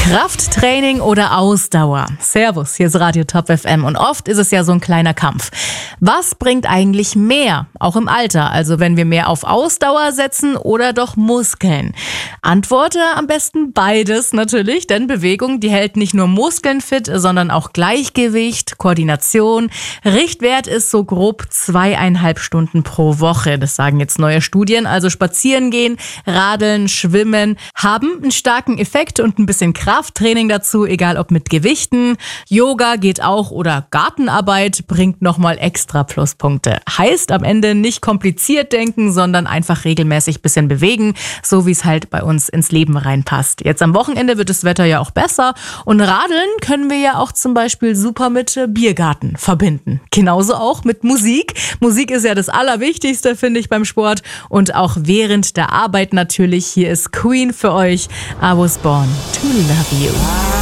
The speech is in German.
Krafttraining oder Ausdauer? Servus, hier ist Radio Top FM und oft ist es ja so ein kleiner Kampf. Was bringt eigentlich mehr, auch im Alter? Also wenn wir mehr auf Ausdauer setzen oder doch Muskeln? Antworte am besten beides natürlich, denn Bewegung, die hält nicht nur Muskeln fit, sondern auch Gleichgewicht, Koordination. Richtwert ist so grob 2,5 Stunden pro Woche. Das sagen jetzt neue Studien. Also spazieren gehen, radeln, schwimmen haben einen starken Effekt und ein bisschen Krafttraining dazu, egal ob mit Gewichten. Yoga geht auch oder Gartenarbeit bringt nochmal extra Pluspunkte. Heißt am Ende nicht kompliziert denken, sondern einfach regelmäßig ein bisschen bewegen, so wie es halt bei uns ins Leben reinpasst. Jetzt am Wochenende wird das Wetter ja auch besser und radeln können wir ja auch zum Beispiel super mit Biergarten verbinden. Genauso auch mit Musik. Musik ist ja das Allerwichtigste, finde ich, beim Sport und auch während der Arbeit natürlich. Hier ist Queen für euch. I was born to love you.